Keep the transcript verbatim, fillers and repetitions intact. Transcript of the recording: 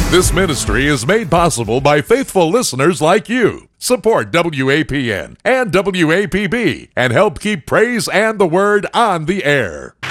This ministry is made possible by faithful listeners like you. Support W A P N and W A P B and help keep praise and the word on the air.